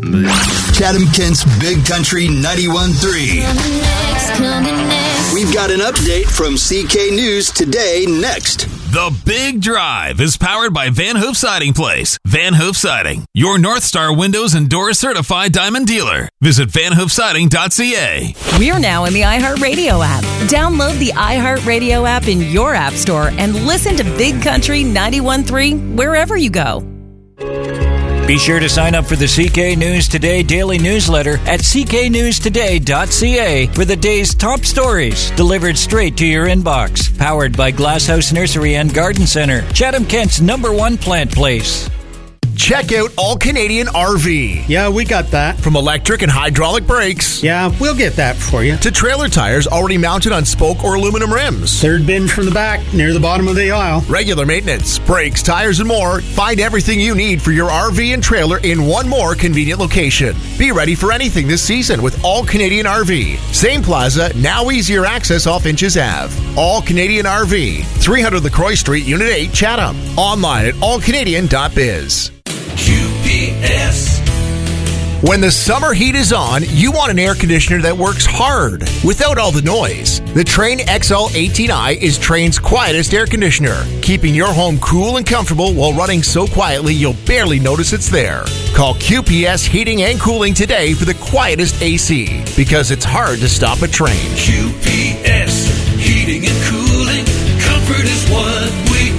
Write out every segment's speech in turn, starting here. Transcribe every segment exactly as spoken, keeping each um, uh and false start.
Chatham-Kent's Big Country ninety-one point three. We've got an update from C K News Today next. The Big Drive is powered by Van Hoof Siding Place. Van Hoof Siding, your North Star Windows and Doors certified diamond dealer. Visit van hoof siding dot c a. We're now in the iHeartRadio app. Download the iHeartRadio app in your app store and listen to Big Country ninety-one point three wherever you go. Be sure to sign up for the C K News Today daily newsletter at c k news today dot c a for the day's top stories delivered straight to your inbox. Powered by Glasshouse Nursery and Garden Center, Chatham-Kent's number one plant place. Check out All Canadian R V. Yeah, we got that. From electric and hydraulic brakes. Yeah, we'll get that for you. To trailer tires already mounted on spoke or aluminum rims. Third bin from the back, near the bottom of the aisle. Regular maintenance, brakes, tires, and more. Find everything you need for your R V and trailer in one more convenient location. Be ready for anything this season with All Canadian R V. Same plaza, now easier access off Inches Avenue. All Canadian R V, three hundred LaCroix Street, Unit eight, Chatham. Online at all canadian dot biz. Q P S. When the summer heat is on, you want an air conditioner that works hard without all the noise. The Trane X L eighteen i is Trane's quietest air conditioner, keeping your home cool and comfortable while running so quietly you'll barely notice it's there. Call Q P S Heating and Cooling today for the quietest A C, because it's hard to stop a Trane. Q P S Heating and Cooling. Comfort is what we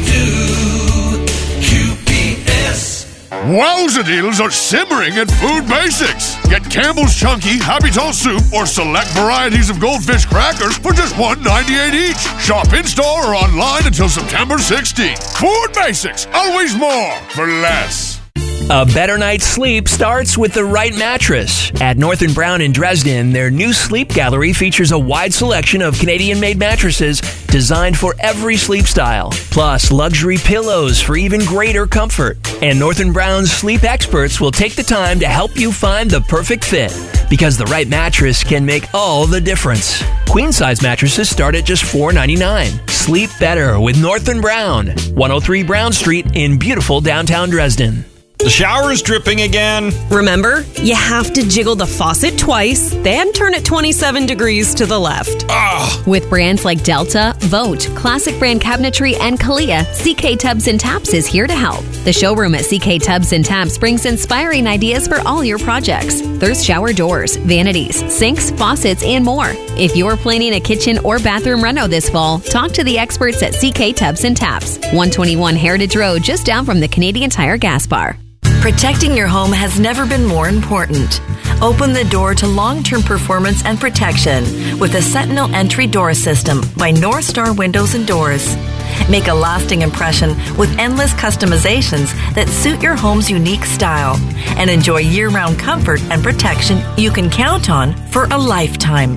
do. Q P S. Wowza deals are simmering at Food Basics. Get Campbell's Chunky, Happy Tall Soup, or select varieties of Goldfish crackers for just one dollar and ninety-eight cents each. Shop in-store or online until September sixteenth. Food Basics, always more for less. A better night's sleep starts with the right mattress. At North and Brown in Dresden, their new sleep gallery features a wide selection of Canadian-made mattresses designed for every sleep style, plus luxury pillows for even greater comfort. And North and Brown's sleep experts will take the time to help you find the perfect fit, because the right mattress can make all the difference. Queen-size mattresses start at just four dollars and ninety-nine cents. Sleep better with North and Brown, one oh three Brown Street in beautiful downtown Dresden. The shower is dripping again. Remember, you have to jiggle the faucet twice, then turn it twenty-seven degrees to the left. Ugh. With brands like Delta, Vote, Classic Brand Cabinetry, and Kalia, C K Tubs and Taps is here to help. The showroom at C K Tubs and Taps brings inspiring ideas for all your projects. There's shower doors, vanities, sinks, faucets, and more. If you're planning a kitchen or bathroom reno this fall, talk to the experts at C K Tubs and Taps, one twenty-one Heritage Road, just down from the Canadian Tire gas bar. Protecting your home has never been more important. Open the door to long-term performance and protection with the Sentinel Entry Door System by North Star Windows and Doors. Make a lasting impression with endless customizations that suit your home's unique style, and enjoy year-round comfort and protection you can count on for a lifetime.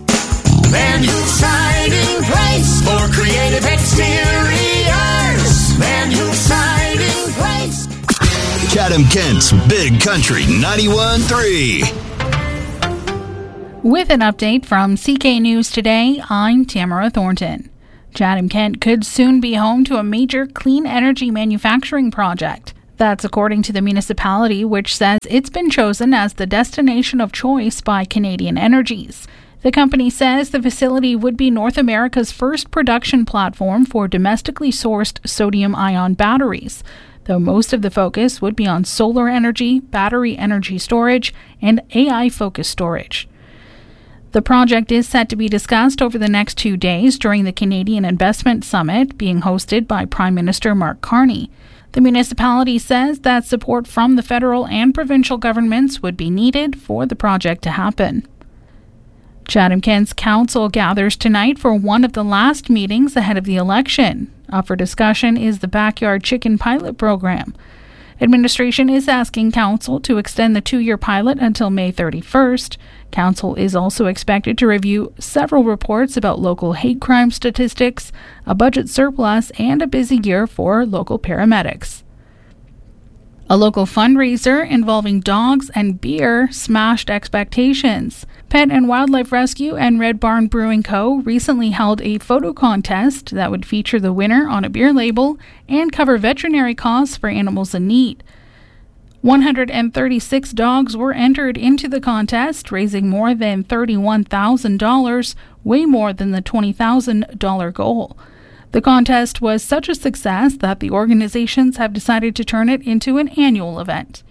Van Hoof Siding Place for creative exteriors. Van Hoof Siding Place. Chatham-Kent's Big Country ninety-one point three. With an update from C K News Today, I'm Tamara Thornton. Chatham-Kent could soon be home to a major clean energy manufacturing project. That's according to the municipality, which says it's been chosen as the destination of choice by Canadian Energies. The company says the facility would be North America's first production platform for domestically sourced sodium-ion batteries, though most of the focus would be on solar energy, battery energy storage, and A I-focused storage. The project is set to be discussed over the next two days during the Canadian Investment Summit, being hosted by Prime Minister Mark Carney. The municipality says that support from the federal and provincial governments would be needed for the project to happen. Chatham-Kent's council gathers tonight for one of the last meetings ahead of the election. Up for discussion is the Backyard Chicken Pilot Program. Administration is asking Council to extend the two-year pilot until May thirty-first. Council is also expected to review several reports about local hate crime statistics, a budget surplus, and a busy year for local paramedics. A local fundraiser involving dogs and beer smashed expectations. Pet and Wildlife Rescue and Red Barn Brewing Co. recently held a photo contest that would feature the winner on a beer label and cover veterinary costs for animals in need. one hundred thirty-six dogs were entered into the contest, raising more than thirty-one thousand dollars, way more than the twenty thousand dollars goal. The contest was such a success that the organizations have decided to turn it into an annual event.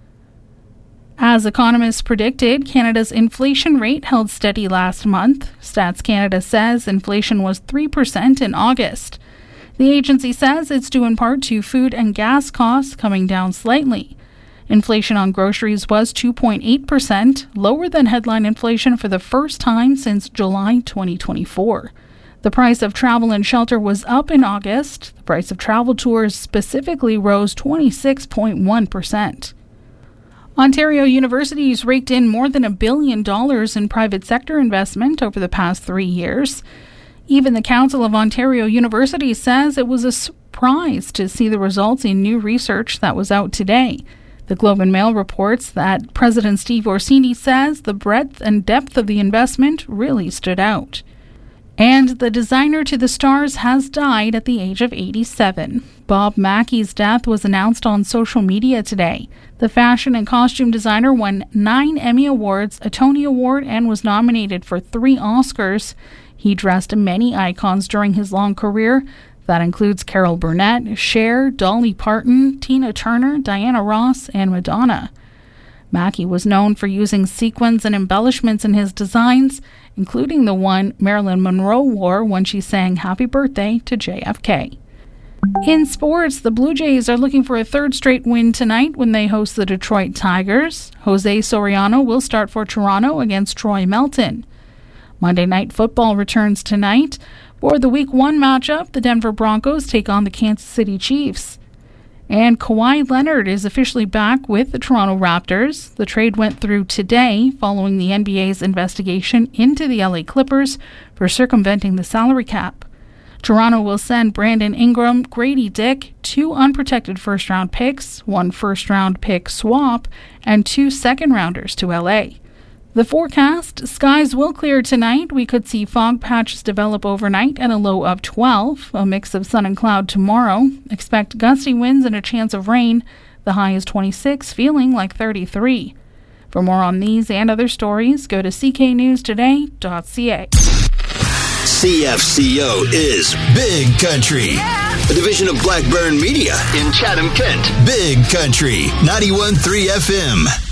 As economists predicted, Canada's inflation rate held steady last month. Stats Canada says inflation was three percent in August. The agency says it's due in part to food and gas costs coming down slightly. Inflation on groceries was two point eight percent, lower than headline inflation for the first time since July twenty twenty-four. The price of travel and shelter was up in August. The price of travel tours specifically rose twenty-six point one percent. Ontario universities raked in more than a billion dollars in private sector investment over the past three years. Even the Council of Ontario Universities says it was a surprise to see the results in new research that was out today. The Globe and Mail reports that President Steve Orsini says the breadth and depth of the investment really stood out. And the designer to the stars has died at the age of eighty-seven. Bob Mackie's death was announced on social media today. The fashion and costume designer won nine Emmy Awards, a Tony Award, and was nominated for three Oscars. He dressed many icons during his long career. That includes Carol Burnett, Cher, Dolly Parton, Tina Turner, Diana Ross, and Madonna. Mackie was known for using sequins and embellishments in his designs, including the one Marilyn Monroe wore when she sang Happy Birthday to J F K. In sports, the Blue Jays are looking for a third straight win tonight when they host the Detroit Tigers. Jose Soriano will start for Toronto against Troy Melton. Monday Night Football returns tonight. For the Week one matchup, the Denver Broncos take on the Kansas City Chiefs. And Kawhi Leonard is officially back with the Toronto Raptors. The trade went through today following the N B A's investigation into the L A Clippers for circumventing the salary cap. Toronto will send Brandon Ingram, Grady Dick, two unprotected first-round picks, one first-round pick swap, and two second-rounders to L A. The forecast, skies will clear tonight. We could see fog patches develop overnight and a low of twelve. A mix of sun and cloud tomorrow. Expect gusty winds and a chance of rain. The high is twenty-six, feeling like thirty-three. For more on these and other stories, go to c k news today dot c a. C F C O is Big Country, a division of Blackburn Media in Chatham, Kent. Big Country, ninety-one point three F M.